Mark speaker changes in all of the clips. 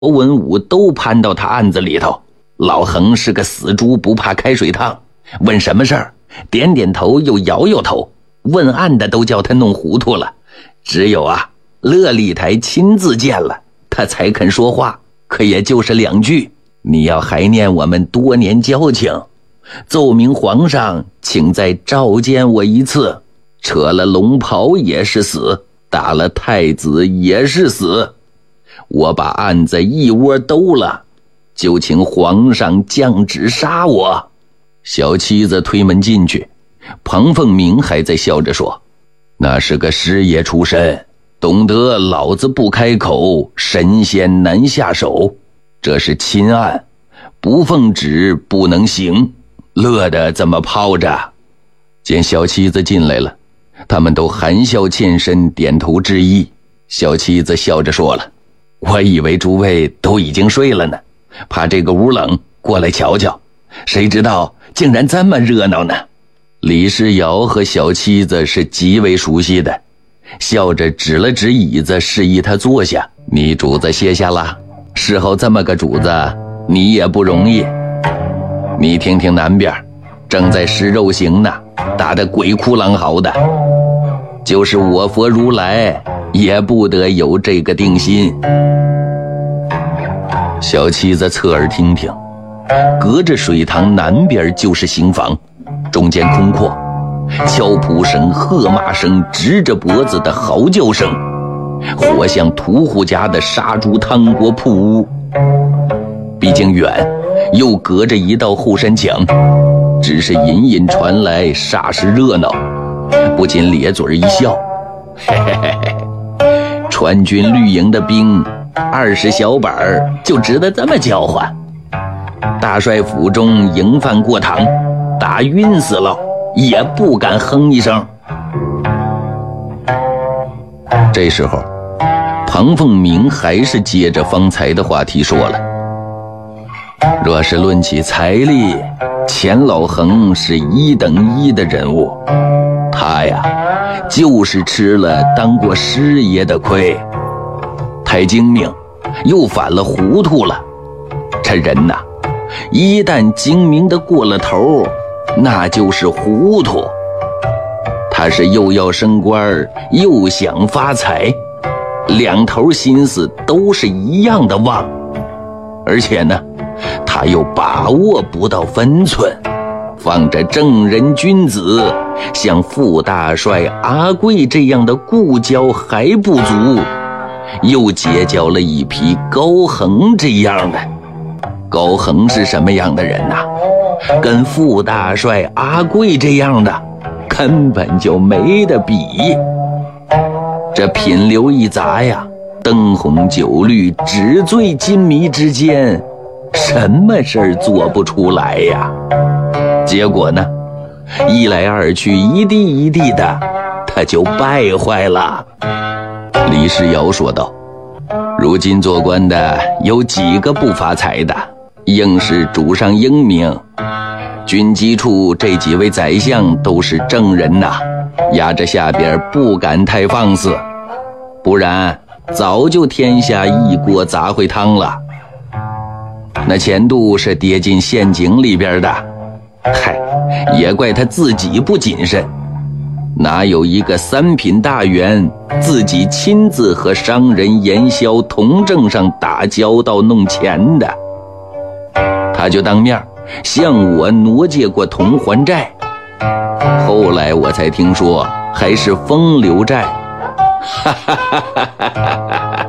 Speaker 1: 文武都攀到他案子里头。老恒是个死猪不怕开水烫，问什么事儿点点头又摇摇头，问案的都叫他弄糊涂了。只有乐立台亲自见了，他才肯说话，可也就是2句：你要怀念我们多年交情，奏明皇上请再召见我一次，扯了龙袍也是死，打了太子也是死，我把案子一窝兜了，就请皇上降旨杀我。小妻子推门进去，庞凤鸣还在笑着说，那是个师爷出身，懂得老子不开口，神仙难下手，这是亲案，不奉旨不能行，乐得怎么泡着。见小妻子进来了，他们都含笑欠身点头致意。小妻子笑着说了，我以为诸位都已经睡了呢，怕这个屋冷，过来瞧瞧，谁知道竟然这么热闹呢。李世尧和小妻子是极为熟悉的，笑着指了指椅子，示意他坐下。你主子歇下了，侍候这么个主子你也不容易。你听听南边正在施肉刑呢，打得鬼哭狼嚎的，就是我佛如来也不得有这个定心。小妻子侧耳听听，隔着水塘南边就是刑房，中间空阔，敲扑声、喝骂声、直着脖子的嚎叫声，活像屠户家的杀猪汤锅铺屋。毕竟远，又隔着一道后山墙，只是隐隐传来煞是热闹，不禁咧嘴一笑，嘿嘿嘿嘿，川军绿营的兵20小板就值得这么叫唤。大帅府中营犯过堂，打晕死了也不敢哼一声。这时候庞凤鸣还是接着方才的话题说了，若是论起财力，钱老恒是1等1的人物，他呀就是吃了当过师爷的亏，太精明又反了糊涂了。这人呐，一旦精明的过了头，那就是糊涂。他是又要升官又想发财，两头心思都是一样的旺，而且呢他又把握不到分寸，放着正人君子像副大帅阿贵这样的故交还不足，又结交了一批高恒这样的。高恒是什么样的人啊？跟副大帅阿贵这样的根本就没得比。这品流一杂呀，灯红酒绿，纸醉金迷之间，什么事儿做不出来呀？结果呢，一来二去，一地一地的，他就败坏了。李世尧说道，如今做官的有几个不发财的，硬是主上英明。军机处这几位宰相都是正人呐，压着下边不敢太放肆，不然早就天下一锅杂烩汤了。那钱度是跌进陷阱里边的，嗨，也怪他自己不谨慎，哪有一个3品大员自己亲自和商人言销同政上打交道弄钱的？他就当面向我挪借过铜还债，后来我才听说还是风流债。哈哈哈哈哈！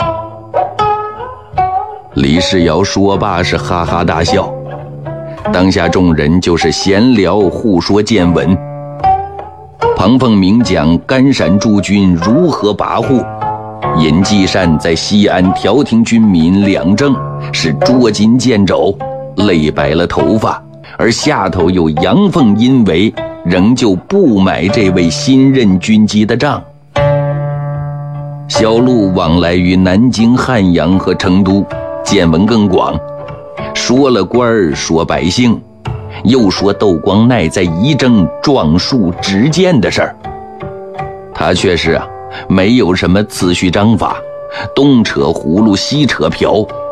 Speaker 1: 李世尧说罢是哈哈大笑，当下众人就是闲聊互说见闻。庞凤鸣讲甘陕驻军如何跋扈，尹继善在西安调停军民两政，是捉襟见肘，累白了头发，而下头有阳奉阴违，仍旧不买这位新任军机的账。销路往来于南京、汉阳和成都，见闻更广，说了官儿，说百姓，又说窦光鼐在仪征撞树执剑的事儿。他却是没有什么次序章法， 东扯葫芦西扯瓢，